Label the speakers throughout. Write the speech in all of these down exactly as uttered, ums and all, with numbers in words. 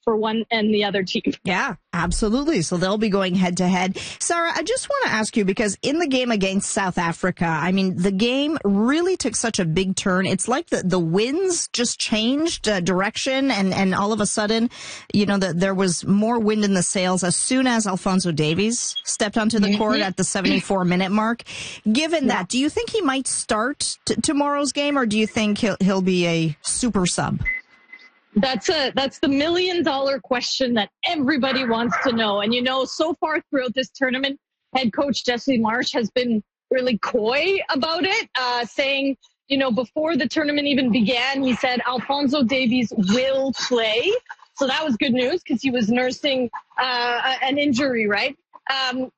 Speaker 1: for one and the other team.
Speaker 2: Yeah, absolutely. So they'll be going head to head. Sarah, I just want to ask you, because in the game against South Africa, I mean, the game really took such a big turn. It's like the, the winds just changed uh, direction, and, and all of a sudden, you know, the, there was more wind in the sails as soon as Alphonso Davies stepped onto the mm-hmm. court at the seventy-four minute mark. Given yeah. that, do you think he might start t- tomorrow's game, or do you think he'll, he'll be a super sub?
Speaker 1: That's a that's the million dollar question that everybody wants to know. And, you know, so far throughout this tournament, head coach Jesse Marsch has been really coy about it, uh, saying, you know, before the tournament even began, he said Alphonso Davies will play. So that was good news because he was nursing uh, an injury, right? Um,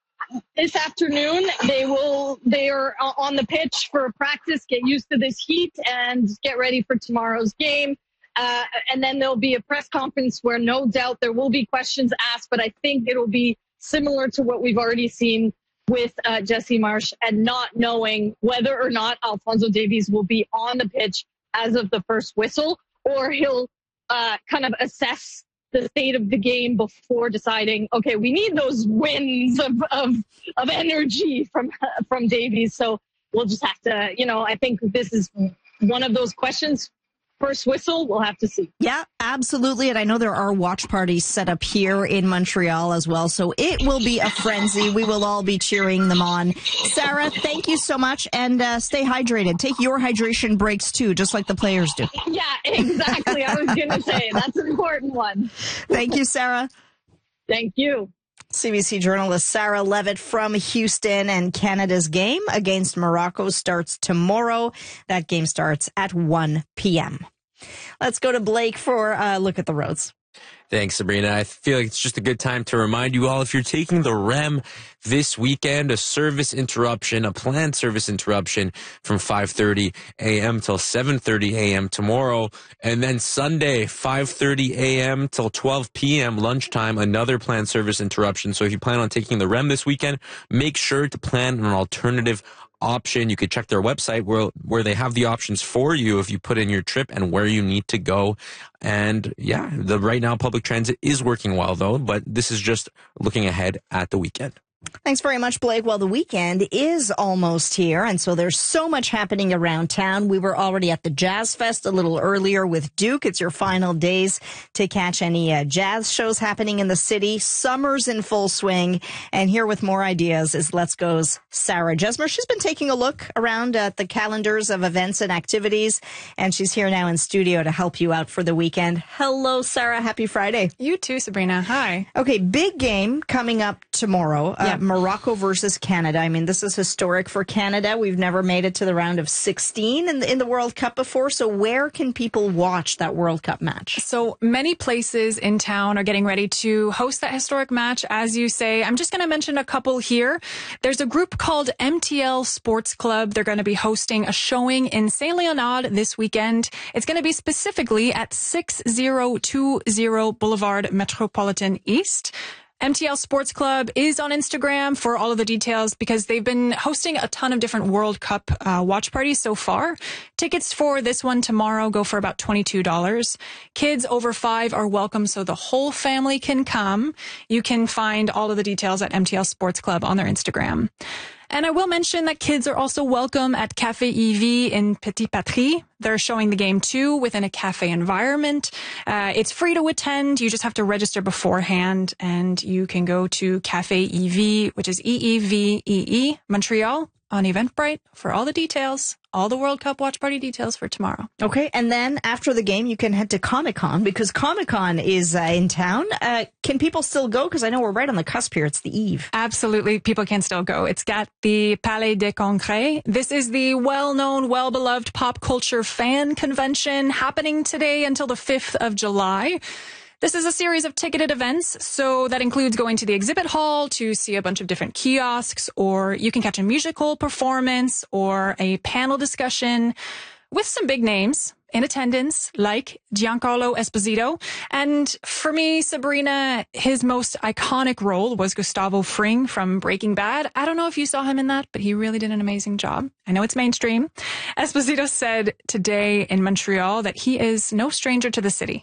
Speaker 1: this afternoon, they will they are on the pitch for practice, get used to this heat, and get ready for tomorrow's game. Uh, and then there'll be a press conference where no doubt there will be questions asked, but I think it'll be similar to what we've already seen with uh, Jesse Marsch, and not knowing whether or not Alphonso Davies will be on the pitch as of the first whistle, or he'll uh, kind of assess the state of the game before deciding, okay, we need those wins of, of, of energy from, from Davies. So we'll just have to, you know, I think this is one of those questions. First whistle, we'll have to see.
Speaker 2: Yeah, absolutely. And I know there are watch parties set up here in Montreal as well. So it will be a frenzy. We will all be cheering them on. Sarah, thank you so much. And uh, stay hydrated. Take your hydration breaks too, just like the players do.
Speaker 1: Yeah, exactly. I was going to say, that's an important one.
Speaker 2: Thank you, Sarah.
Speaker 1: Thank you.
Speaker 2: C B C journalist Sarah Levitt from Houston. And Canada's game against Morocco starts tomorrow. That game starts at one p.m. Let's go to Blake for a look at the roads.
Speaker 3: Thanks, Sabrina. I feel like it's just a good time to remind you all, if you're taking the R E M this weekend, a service interruption, a planned service interruption from five thirty a.m. till seven thirty a.m. tomorrow. And then Sunday, five thirty a.m. till twelve p.m. lunchtime, another planned service interruption. So if you plan on taking the R E M this weekend, make sure to plan an alternative option. You could check their website where where they have the options for you if you put in your trip and where you need to go. And yeah, the right now public transit is working well though, but this is just looking ahead at the weekend.
Speaker 2: Thanks very much, Blake. Well, the weekend is almost here, and so there's so much happening around town. We were already at the Jazz Fest a little earlier with Duke. It's your final days to catch any uh, jazz shows happening in the city. Summer's in full swing, and here with more ideas is Let's Go's Sarah Jesmer. She's been taking a look around at the calendars of events and activities, and she's here now in studio to help you out for the weekend. Hello, Sarah. Happy Friday.
Speaker 4: You too, Sabrina. Hi.
Speaker 2: Okay, big game coming up tomorrow. Uh,
Speaker 4: Yeah.
Speaker 2: Morocco versus Canada. I mean, this is historic for Canada. We've never made it to the round of sixteen in the, in the World Cup before. So where can people watch that World Cup match?
Speaker 4: So many places in town are getting ready to host that historic match, as you say. I'm just going to mention a couple here. There's a group called M T L Sports Club. They're going to be hosting a showing in Saint Leonard this weekend. It's going to be specifically at six thousand twenty Boulevard Metropolitan East. M T L Sports Club is on Instagram for all of the details because they've been hosting a ton of different World Cup uh, watch parties so far. Tickets for this one tomorrow go for about twenty-two dollars. Kids over five are welcome, so the whole family can come. You can find all of the details at M T L Sports Club on their Instagram. And I will mention that kids are also welcome at Café Yves in Petit Patrie. They're showing the game too within a cafe environment. Uh, it's free to attend. You just have to register beforehand, and you can go to Café Yves, which is E E V E E, Montreal, on Eventbrite for all the details, all the World Cup watch party details for tomorrow.
Speaker 2: Okay, and then after the game, you can head to Comic-Con because Comic-Con is uh, in town. Uh, can people still go? Because I know we're right on the cusp here. It's the eve.
Speaker 4: Absolutely, people can still go. It's at the Palais des Congrès. This is the well-known, well-beloved pop culture fan convention happening today until the fifth of July. This is a series of ticketed events, so that includes going to the exhibit hall to see a bunch of different kiosks, or you can catch a musical performance or a panel discussion with some big names in attendance, like Giancarlo Esposito. And for me, Sabrina, his most iconic role was Gustavo Fring from Breaking Bad. I don't know if you saw him in that, but he really did an amazing job. I know it's mainstream. Esposito said today in Montreal that he is no stranger to the city.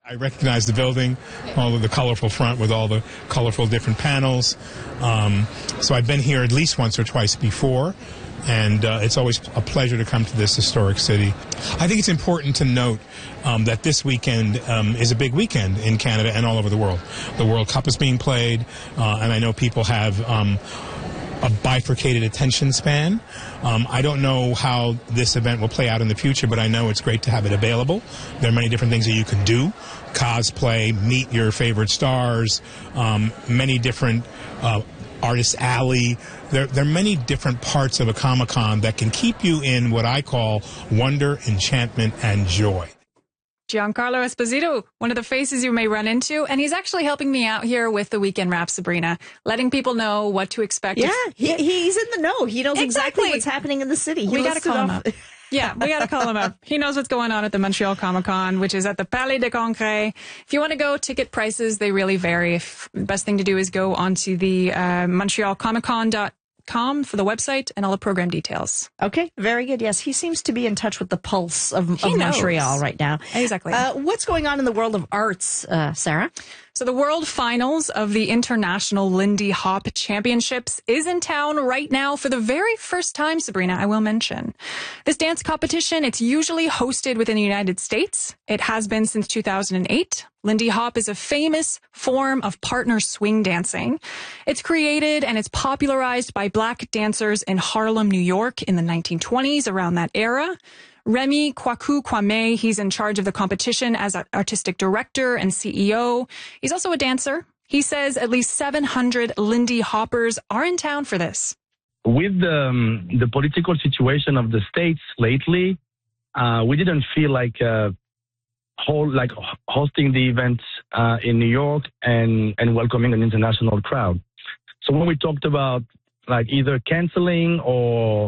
Speaker 5: I recognize the building, all of the colorful front with all the colorful different panels. Um, so I've been here at least once or twice before, and uh, it's always a pleasure to come to this historic city. I think it's important to note um, that this weekend um, is a big weekend in Canada and all over the world. The World Cup is being played, uh, and I know people have Um, a bifurcated attention span. Um, I don't know how this event will play out in the future, but I know it's great to have it available. There are many different things that you can do. Cosplay, meet your favorite stars, um, many different uh, artists' alley. There, there are many different parts of a Comic-Con that can keep you in what I call wonder, enchantment, and joy.
Speaker 4: Giancarlo Esposito, one of the faces you may run into, and he's actually helping me out here with the Weekend Wrap, Sabrina, letting people know what to expect.
Speaker 2: Yeah, he, he's in the know. He knows exactly, exactly what's happening in the city. He
Speaker 4: we got to call him up. Yeah, we got to call him up. He knows what's going on at the Montreal Comic-Con, which is at the Palais des Congrès. If you want to go, ticket prices, they really vary. If, the best thing to do is go onto the uh, Montreal Comic Con dot com for the website and all the program details.
Speaker 2: Okay, very good. Yes, he seems to be in touch with the pulse of, of Montreal right now.
Speaker 4: Exactly.
Speaker 2: Uh, what's going on in the world of arts, uh, Sarah?
Speaker 4: So the world finals of the International Lindy Hop Championships is in town right now for the very first time, Sabrina, I will mention. This dance competition, it's usually hosted within the United States. It has been since two thousand eight. Lindy Hop is a famous form of partner swing dancing. It's created and it's popularized by black dancers in Harlem, New York in the nineteen twenties, around that era. Remy Kwaku Kwame, he's in charge of the competition as an artistic director and C E O. He's also a dancer. He says at least seven hundred Lindy Hoppers are in town for this.
Speaker 6: With the, um, the political situation of the states lately, uh, we didn't feel like uh, whole, like hosting the event uh, in New York and, and welcoming an international crowd. So when we talked about like either canceling or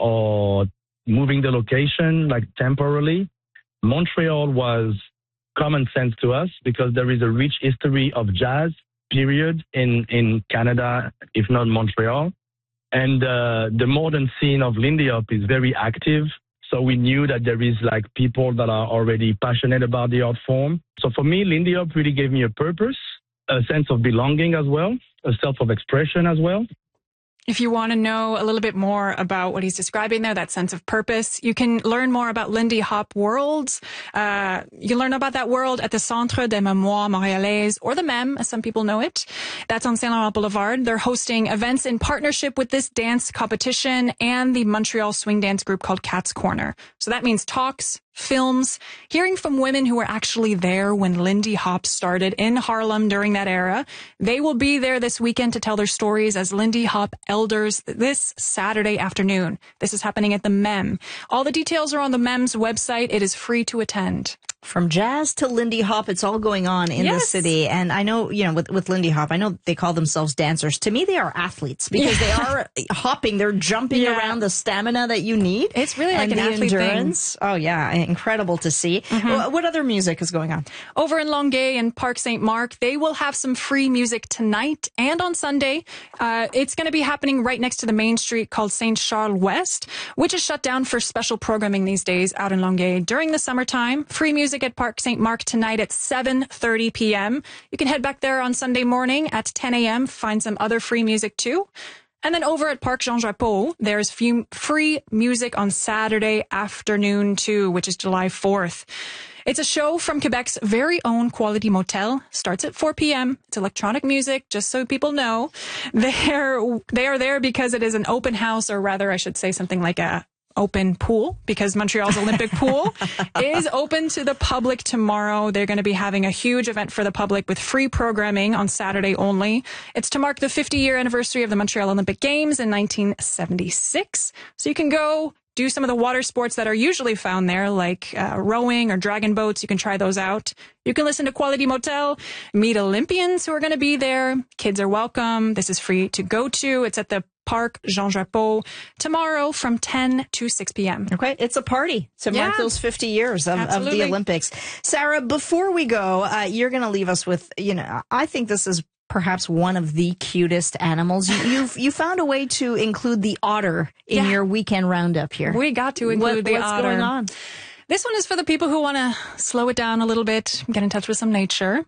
Speaker 6: or moving the location like temporarily, Montreal was common sense to us because there is a rich history of jazz, period, in, in Canada, if not Montreal. And uh, the modern scene of Lindy Hop is very active. So we knew that there is like people that are already passionate about the art form. So for me, Lindy Hop really gave me a purpose, a sense of belonging as well, a self of expression as well.
Speaker 4: If you want to know a little bit more about what he's describing there, that sense of purpose, you can learn more about Lindy Hop Worlds. Uh, you can learn about that world at the Centre des Mémoires Montréalaises, or the M E M, as some people know it. That's on Saint Laurent Boulevard. They're hosting events in partnership with this dance competition and the Montreal swing dance group called Cat's Corner. So that means talks, films, hearing from women who were actually there when Lindy Hop started in Harlem during that era. They will be there this weekend to tell their stories as Lindy Hop elders this Saturday afternoon. This is happening at the M E M. All the details are on the M E M's website. It is free to attend.
Speaker 2: From jazz to Lindy Hop, it's all going on in
Speaker 4: yes.
Speaker 2: the city. And I know, you know, with, with Lindy Hop, I know they call themselves dancers. To me, they are athletes because yeah. they are hopping. They're jumping yeah. around, the stamina that you need.
Speaker 4: It's really like
Speaker 2: and
Speaker 4: an
Speaker 2: the
Speaker 4: athlete
Speaker 2: endurance.
Speaker 4: thing.
Speaker 2: Oh, yeah. Incredible to see. Mm-hmm. What other music is going on?
Speaker 4: Over in Longueuil and Parc Saint-Marc, they will have some free music tonight and on Sunday. Uh, it's going to be happening right next to the main street called Saint Charles West, which is shut down for special programming these days out in Longueuil during the summertime. Free music at Parc Saint-Marc tonight at seven thirty p.m. You can head back there on Sunday morning at ten a.m. Find some other free music too. And then over at Parc Jean Drapeau, there's few free music on Saturday afternoon too, which is July fourth. It's a show from Quebec's very own Quality Motel. Starts at four p.m. It's electronic music, just so people know. They're, they are there because it is an open house, or rather, I should say something like a open pool, because Montreal's Olympic pool is open to the public tomorrow. They're going to be having a huge event for the public with free programming on Saturday only. It's to mark the fifty-year anniversary of the Montreal Olympic Games in nineteen seventy-six. So you can go do some of the water sports that are usually found there, like uh, rowing or dragon boats. You can try those out. You can listen to Quality Motel, meet Olympians who are going to be there. Kids are welcome. This is free to go to. It's at the Parc Jean Drapeau tomorrow from ten to six p.m.
Speaker 2: Okay, it's a party to mark yeah. those fifty years of, of the Olympics. Sarah, before we go, uh, you're going to leave us with, you know, I think this is perhaps one of the cutest animals. You, you've you found a way to include the otter in yeah. your weekend roundup here.
Speaker 4: We got to include
Speaker 2: what,
Speaker 4: the
Speaker 2: what's
Speaker 4: otter.
Speaker 2: What's going on?
Speaker 4: This one is for the people who want to slow it down a little bit, get in touch with some nature.